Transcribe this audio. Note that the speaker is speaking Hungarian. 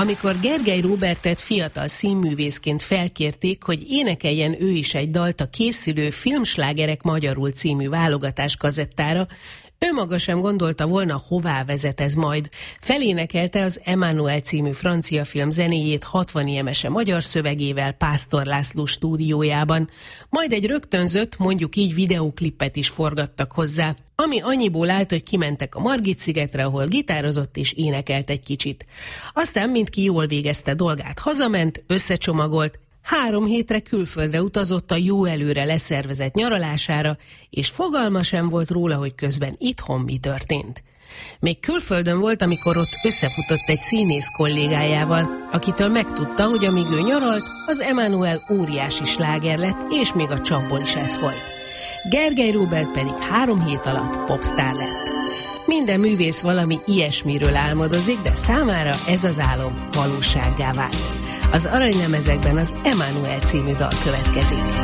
Amikor Gergely Róbertet fiatal színművészként felkérték, hogy énekeljen ő is egy dalt a készülő Filmslágerek magyarul című válogatás kazettára, ő maga sem gondolta volna, hová vezet ez majd. Felénekelte az Emmanuel című francia film zenéjét 60 IMS-e magyar szövegével Pásztor László stúdiójában. Majd egy rögtönzött, mondjuk így videóklippet is forgattak hozzá, ami annyiból állt, hogy kimentek a Margit-szigetre, ahol gitározott és énekelt egy kicsit. Aztán mindki jól végezte dolgát, hazament, összecsomagolt, 3 hétre külföldre utazott a jó előre leszervezett nyaralására, és fogalma sem volt róla, hogy közben itthon mi történt. Még külföldön volt, amikor ott összefutott egy színész kollégájával, akitől megtudta, hogy amíg ő nyaralt, az Emmanuel óriási sláger lett, és még a csapból is ez folyt. Gergely Róbert pedig 3 hét alatt popstar lett. Minden művész valami ilyesmiről álmodozik, de számára ez az álom valósággá vált. Az aranylemezekben az Emmanuel című dal következik.